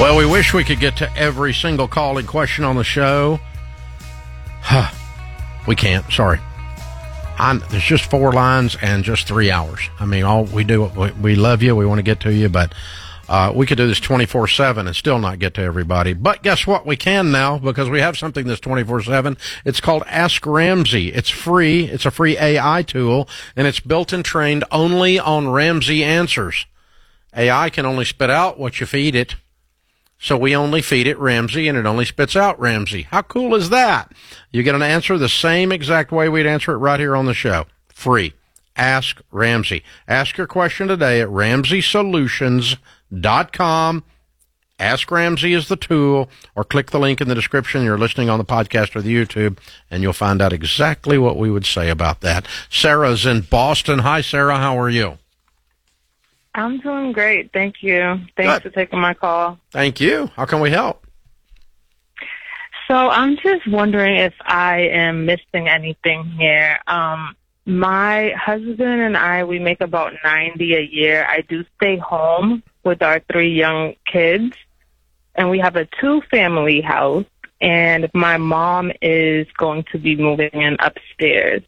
Well, we wish we could get to every single calling question on the show. We can't. Sorry. There's just 4 lines and just 3 hours. I mean, all we do, we love you. We want to get to you, but we could do this 24/7 and still not get to everybody. But guess what? We can now because we have something that's 24/7. It's called Ask Ramsey. It's free. It's a free AI tool, and it's built and trained only on Ramsey answers. AI can only spit out what you feed it. So we only feed it Ramsey, and it only spits out Ramsey. How cool is that? You get an answer the same exact way we'd answer it right here on the show. Free. Ask Ramsey. Ask your question today at RamseySolutions.com. Ask Ramsey is the tool, or click the link in the description. You're listening on the podcast or the YouTube, and you'll find out exactly what we would say about that. Sarah's in Boston. Hi, Sarah. How are you? I'm doing great. Thank you. Thanks for taking my call. Thank you. How can we help? So I'm just wondering if I am missing anything here. My husband and I, we make about $90 a year. I do stay home with our 3 young kids, and we have a 2-family house, and my mom is going to be moving in upstairs.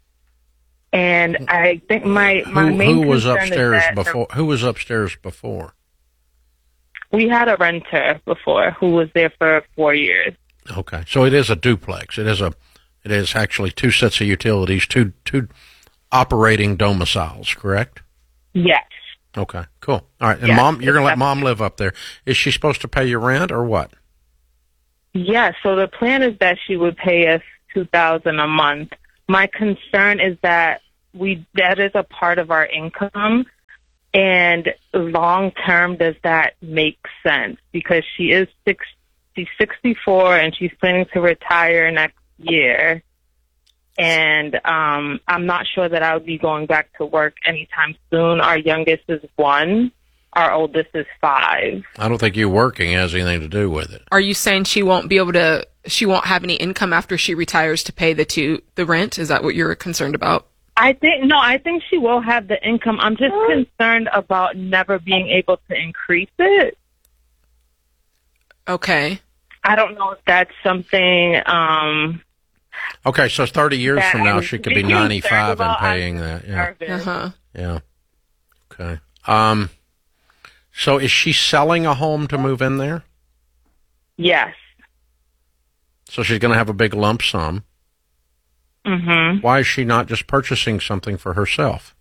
And I think my main who was concern upstairs is that before? Who was upstairs before? We had a renter before who was there for 4 years. Okay, so it is a duplex. It is actually 2 sets of utilities, two operating domiciles, correct? Yes. Okay, cool. All right, and yes, Mom, you're going to let Mom live up there. Is she supposed to pay you rent or what? Yes. So the plan is that she would pay us $2,000 a month. My concern is that that is a part of our income, and long term, does that make sense? Because she's 64 and she's planning to retire next year, and I'm not sure that I would be going back to work anytime soon. Our youngest is 1. Our oldest is 5. I don't think you working has anything to do with it. Are you saying she won't have any income after she retires to pay the rent? Is that what you're concerned about? I think she will have the income. I'm just concerned about never being able to increase it. Okay. I don't know if that's something. Okay, so 30 years from now, she could be 95 and paying that. Yeah. Uh-huh. Yeah. Okay. So is she selling a home to move in there? Yes. So she's going to have a big lump sum. Mm-hmm. Why is she not just purchasing something for herself?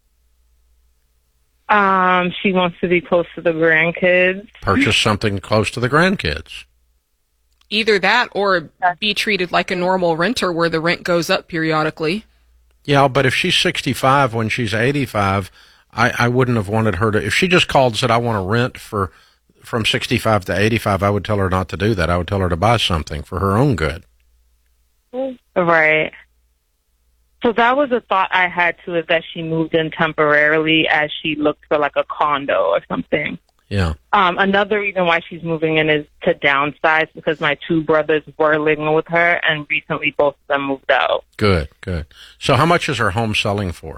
She wants to be close to the grandkids. Purchase something close to the grandkids. Either that or be treated like a normal renter where the rent goes up periodically. Yeah, but if she's 65 when she's 85, I wouldn't have wanted her to. If she just called and said, I want to rent from 65 to 85, I would tell her not to do that. I would tell her to buy something for her own good. Right. So that was a thought I had, too, is that she moved in temporarily as she looked for, like, a condo or something. Yeah. Another reason why she's moving in is to downsize because my 2 brothers were living with her, and recently both of them moved out. Good. So how much is her home selling for?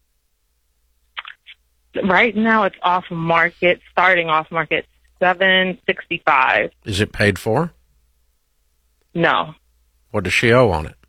Right now it's starting off market, $765. Is it paid for? No. What does she owe on it?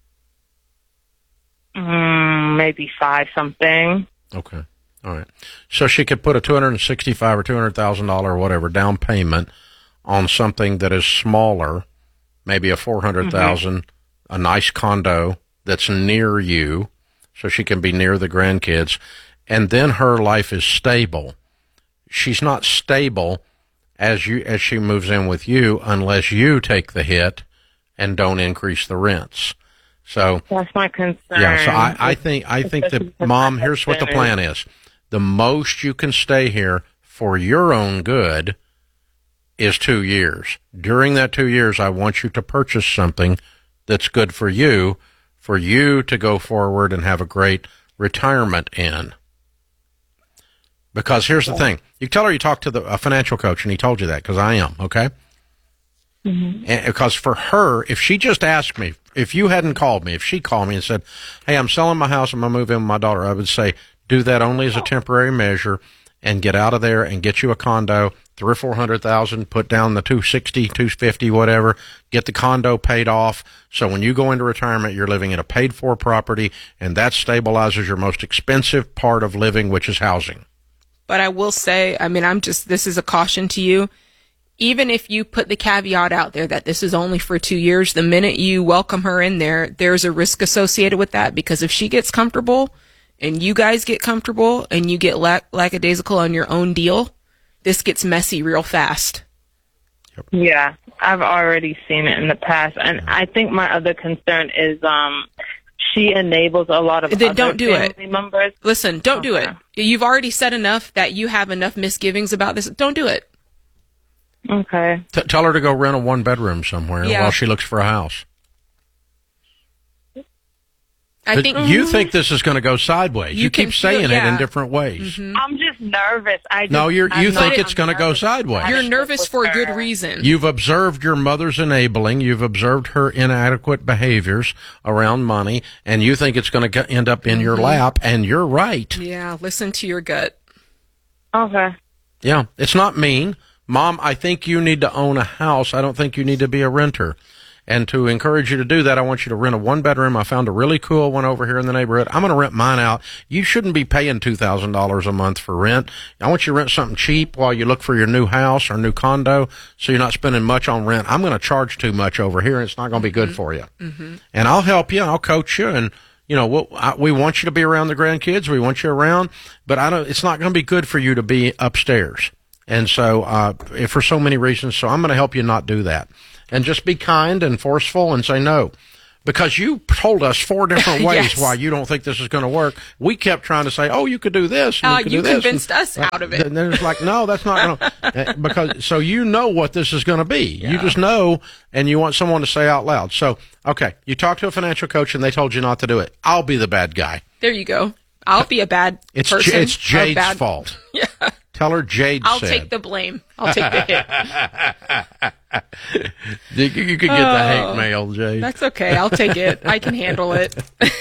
Maybe 5 something. Okay. All right. So she could put a $265,000 or $200,000 or whatever down payment on something that is smaller, maybe a $400,000, a nice condo that's near you, so she can be near the grandkids, and then her life is stable. She's not stable as she moves in with you unless you take the hit and don't increase the rents. So that's my concern. Yeah, so I think that, Mom, here's what the plan is. The most you can stay here for your own good is 2 years. During that 2 years, I want you to purchase something that's good for you to go forward and have a great retirement in. Because here's the thing. You tell her you talked to a financial coach, and he told you that, because I am, okay? Mm-hmm. And because for her, if she just asked me, if you hadn't called me, if she called me and said, hey, I'm selling my house, I'm going to move in with my daughter, I would say, do that only as a temporary measure and get out of there and get you a condo 300 or 400,000, put down the 260, 250, whatever, get the condo paid off. So when you go into retirement, you're living in a paid for property, and that stabilizes your most expensive part of living, which is housing. But I will say, I mean, this is a caution to you. Even if you put the caveat out there that this is only for 2 years, the minute you welcome her in there, there's a risk associated with that, because if she gets comfortable and you guys get comfortable and you get lackadaisical on your own deal, this gets messy real fast. Yeah, I've already seen it in the past. And I think my other concern is she enables a lot of Then other don't do family members. Listen, don't do it. You've already said enough that you have enough misgivings about this. Don't do it. Okay. Tell her to go rent a 1-bedroom somewhere while she looks for a house. I think you think this is going to go sideways. You keep saying it in different ways. Mm-hmm. I'm just nervous. You think it's going to go sideways. You're nervous for a good reason. You've observed your mother's enabling. You've observed her inadequate behaviors around money, and you think it's going to end up in your lap, and you're right. Yeah, listen to your gut. Okay. Yeah, it's not mean. Mom, I think you need to own a house. I don't think you need to be a renter. And to encourage you to do that, I want you to rent a 1-bedroom. I found a really cool one over here in the neighborhood. I'm going to rent mine out. You shouldn't be paying $2,000 a month for rent. I want you to rent something cheap while you look for your new house or new condo, so you're not spending much on rent. I'm going to charge too much over here, and it's not going to be good for you. Mm-hmm. And I'll help you. I'll coach you. And, you know, we want you to be around the grandkids. We want you around. But it's not going to be good for you to be upstairs. And so, for so many reasons, so I'm going to help you not do that. And just be kind and forceful and say no. Because you told us 4 different ways why you don't think this is going to work. We kept trying to say, oh, you could do this. And you convinced us out of it. And then it's like, no, that's not going to. So you know what this is going to be. Yeah. You just know, and you want someone to say out loud. So, okay, you talked to a financial coach and they told you not to do it. I'll be the bad guy. There you go. I'll be a bad person. It's Jade's fault. Yeah. Tell her Jade I'll said. take the blame. I'll take the hit. You could get the hate mail, Jade. That's okay. I'll take it. I can handle it.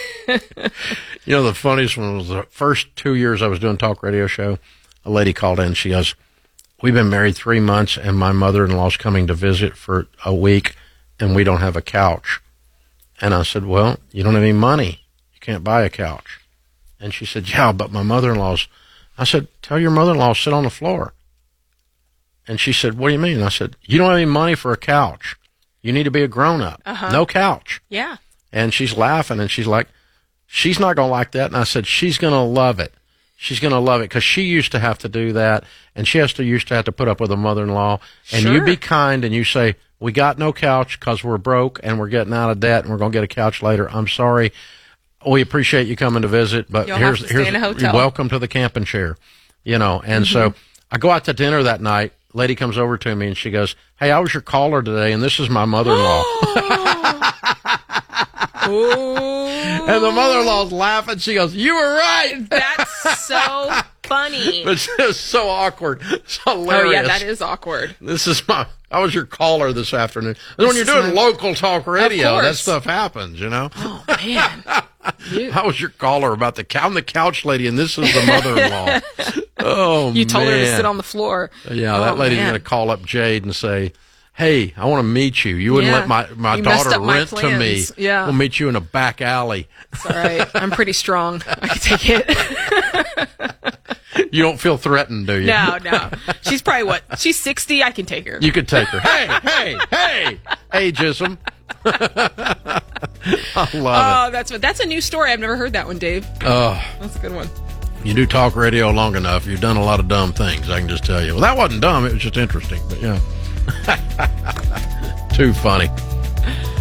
You know, the funniest one was the first 2 years I was doing talk radio show. A lady called in. She goes, we've been married 3 months, and my mother-in-law's coming to visit for a week, and we don't have a couch. And I said, well, you don't have any money. You can't buy a couch. And she said, yeah, but my mother-in-law's. I said, tell your mother-in-law to sit on the floor. And she said, what do you mean? I said, you don't have any money for a couch. You need to be a grown-up. Uh-huh. No couch. Yeah. And she's laughing, and she's like, she's not going to like that. And I said, she's going to love it. She's going to love it because she used to have to do that, and she used to have to put up with a mother-in-law. And you be kind, and you say, we got no couch because we're broke, and we're getting out of debt, and we're going to get a couch later. I'm sorry. We appreciate you coming to visit, but here's in a hotel. Welcome to the camping chair, you know. And so I go out to dinner that night. Lady comes over to me and she goes, hey, I was your caller today, and this is my mother-in-law. And the mother-in-law's laughing. She goes, you were right. That's so funny. It's just so awkward. It's hilarious. Oh, yeah, that is awkward. I was your caller this afternoon. When you're doing local talk radio, that stuff happens, you know. Oh, man. I was your caller about I'm the couch lady, and this is the mother-in-law. Oh, you told her to sit on the floor. Yeah, that lady's going to call up Jade and say, hey, I want to meet you. You wouldn't let my daughter rent to me. Yeah. We'll meet you in a back alley. It's all right. I'm pretty strong. I can take it. You don't feel threatened, do you? No. She's probably She's 60. I can take her. You could take her. Hey, ageism. I love it. That's a new story. I've never heard that one, Dave. Oh, that's a good one. You do talk radio long enough, you've done a lot of dumb things, I can just tell you. Well, that wasn't dumb, it was just interesting, but yeah. Too funny.